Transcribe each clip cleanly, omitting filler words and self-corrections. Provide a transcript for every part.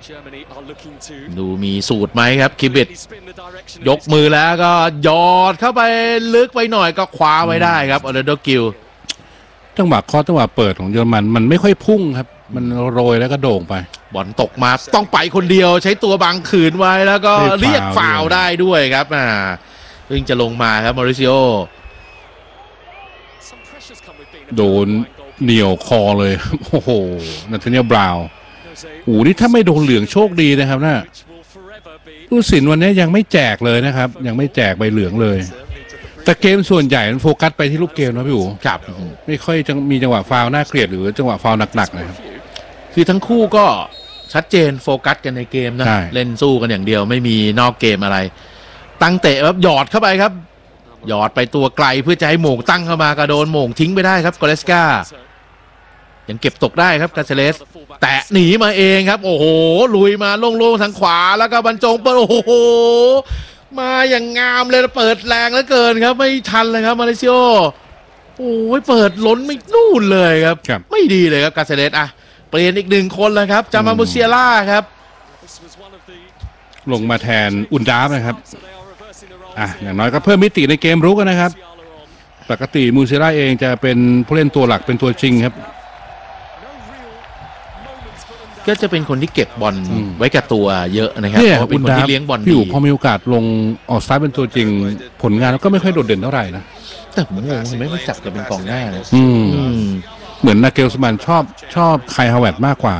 ดูมีสูตรไหมครับคิมมิตยกมือแล้วก็ยอดเข้าไปลึกไปหน่อยก็คว้าไว้ได้ครับออร์แลนโดกิลจังหวะเคาะจังหวะเปิดของเยอรมันไม่ค่อยพุ่งครับมันโรยแล้วก็โด่งไปบอลตกมาต้องไปคนเดียวใช้ตัวบังขืนไว้แล้วก็เรียกฟาวล์ได้ด้วยครับเพิ่งจะลงมาครับมอริซิโอโดนเหนี่ยวคอเลยโอ้โหนาธาเนียลบราวน์โอ้นี่ถ้าไม่โดนเหลืองโชคดีนะครับน่ะผู้ตัดสินวันนี้ยังไม่แจกเลยนะครับยังไม่แจกใบเหลืองเลยแต่เกมส่วนใหญ่มันโฟกัสไปที่ลูกเกมนะพี่อู๋ครับไม่ค่อยจะมีจังหวะฟาวล์น่าเกลียดหรือจังหวะฟาวล์หนักๆนะครับคือทั้งคู่ก็ชัดเจนโฟกัสกันในเกมนะเล่นสู้กันอย่างเดียวไม่มีนอกเกมอะไรตั้งเตะแบบหยอดเข้าไปครับหยอดไปตัวไกลเพื่อจะให้โหม่งตั้งเข้ามากระโดนโหม่งทิ้งไปได้ครับกอเลสกายังเก็บตกได้ครับกาเซเลสแตะหนีมาเองครับโอ้โหลุยมาโล่งๆทางขวาแล้วก็บรรจงเปิดโอ้โหมาอย่างงามเลยเปิดแรงเหลือเกินครับไม่ทันเลยครับมาเลเซียโอ้ยเปิดล้นไม่นู่นเลยครับไม่ดีเลยครับกาเซเลสเปลี่ยนอีกหนึ่งคนแล้วครับจามามูเซียล่าครับลงมาแทนอุนดาฟนะครับอย่างน้อยก็เพิ่มมิติในเกมรุกนะครับปกติมูเซียล่าเองจะเป็นผู้เล่นตัวหลักเป็นตัวจริงครับก็จะเป็นคนที่เก็บบอลไว้กับตัวเยอะนะครับเพราะเป็นคนที่เลี้ยงบอลดีพอมีโอกาสลงออกสตาร์ทเป็นตัวจริงผลงานก็ไม่ค่อยโดดเด่นเท่าไหร่นะแต่ผมงงไม่จับจะเป็นกองหน้าเลยเหมือนนาเกลสมันชอบไคฮาวเวิร์ดมากกว่า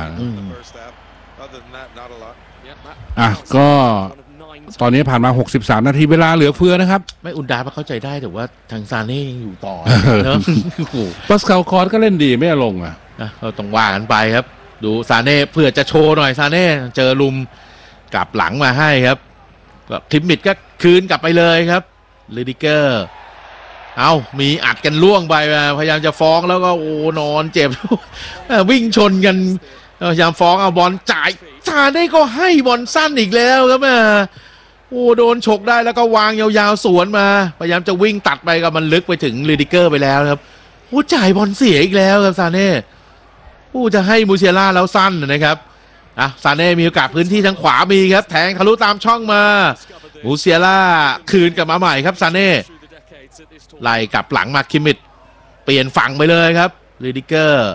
ก็ตอนนี้ผ่านมา63นาทีเวลาเหลือเฟือนะครับไม่อุนดาเข้าใจได้แต่ว่าทางซาเน่ยังอยู่ต่อเนอะปาสคาลคอร์สก็เล่นดีไม่ลงเราต้องว่ากันไปครับดูซาเน่เพื่อจะโชว์หน่อยซาเน่เจอลุมกลับหลังมาให้ครับก็ทิมมิดก็คืนกลับไปเลยครับลิดิเกอร์มีอัดกันล่วงไปพยายามจะฟ้องแล้วก็โอ้นอนเจ็บวิ่งชนกันพยายามฟ้องเอาบอลจ่ายซาเน่ก็ให้บอลสั้นอีกแล้วครับโอ้โดนฉกได้แล้วก็วางยาวๆสวนมาพยายามจะวิ่งตัดไปกับมันลึกไปถึงลิดิเกอร์ไปแล้วครับโอ้จ่ายบอลเสียอีกแล้วครับซาเน่จะให้มูเซียล่าแล้วสั้นนะครับซาเน่มีโอกาสพื้นที่ทางขวามีครับแทงทะลุตามช่องมามูเซียล่าคืนกลับมาใหม่ครับซาเน่ไล่กลับหลังมาคิมมิตเปลี่ยนฝั่งไปเลยครับลิดิเกอร์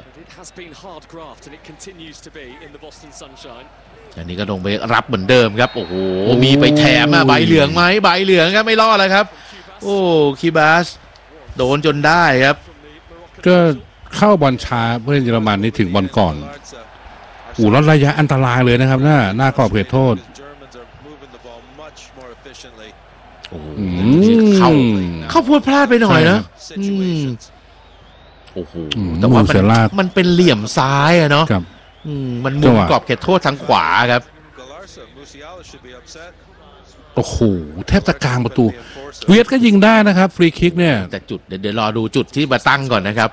อันนี้ก็ลงไปรับเหมือนเดิมครับโอ้โหมีไปแถมใบเหลืองไหมใบเหลืองครับไม่รอดเลยครับโอ้คีบาสโดนจนได้ครับก็เข้าบอลช้าเพื่อนเยอรมันนี่ถึงบอลก่อนลดระยะอันตรายเลยนะครับหน้ากรอบเขตโทษเข้าพูดพลาดไปหน่อยนะโอ้โหแต่ว่ามันเป็นเหลี่ยมซ้ายเนาะมันมุมกรอบเขตโทษทางขวาครับโอ้โหแทบจะกลางประตูเวียดก็ยิงได้นะครับฟรีคิกเนี่ยแต่จุดเดี๋ยวรอดูจุดที่มาตั้งก่อนนะครับ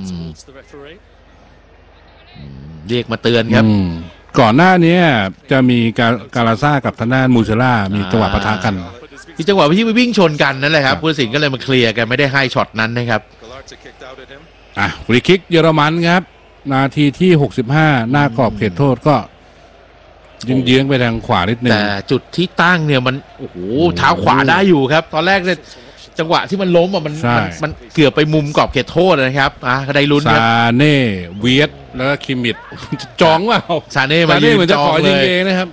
เรียกมาเตือนครับก่อนหน้านี้จะมีการาซ่ากับทางด้านมูเซล่ามีจังหวะปะทะกันมีจังหวะที่วิ่งชนกันนั่นแหละครับผู้ตัดสินก็เลยมาเคลียร์กันไม่ได้ให้ช็อตนั้นนะครับฟรีคิกเยอรมันครับนาทีที่65หน้ากรอบเขตโทษก็เยื้องไปทางขวานิดนึงแต่จุดที่ตั้งเนี่ยมันโอ้โหเท้าขวาได้อยู่ครับตอนแรกเนี่ยจังหวะที่มันล้มมันเกือบไปมุมกรอบเขตโทษนะครับก็ได้ลุ้นครับซาเน่เวียดแล้วก็คิมมิดจองว่าซาเน่มายืนจองเลยนะครับ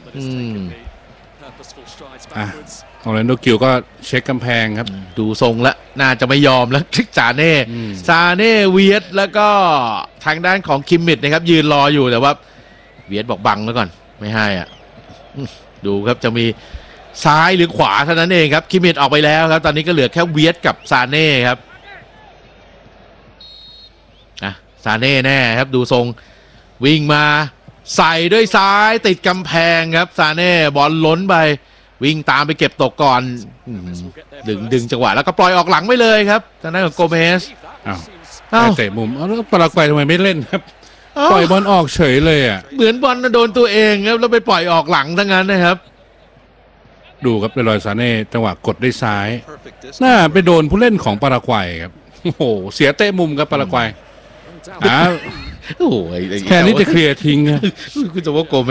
ออร์แลนโดกิลก็เช็คกำแพงครับดูทรงแล้วน่าจะไม่ยอมแล้วซาเน่เวียดแล้วก็ทางด้านของคิมมิดนะครับยืนรออยู่แต่ว่าเวียดบอกบังแล้วก่อนไม่ให้ดูครับจะมีซ้ายหรือขวาเท่านั้นเองครับคิมมิดออกไปแล้วครับตอนนี้ก็เหลือแค่เวียดกับซาเน่ครับซาเน่แน่ครับดูทรงวิ่งมาใส่ด้วยซ้ายติดกำแพงครับซาเน่บอลล้นไปวิ่งตามไปเก็บตกก่อนดึงจังหวะแล้วก็ปล่อยออกหลังไปเลยครับทางด้านของโกเมสเตะมุมแล้วปารากวัยทำไมไม่เล่นครับปล่อยบอลออกเฉยเลยเหมือนบอลโดนตัวเองครับแล้วไปปล่อยออกหลังทั้งนั้นนะครับดูครับเลรอยซาเน่จังหวะกดด้วยซ้ายไปโดนผู้เล่นของปารากวัยครับโอ้โหเสียเตะมุมครับปารากวัยแค่นี้จะเคลียร์ทิ้งคุณจะว่าโก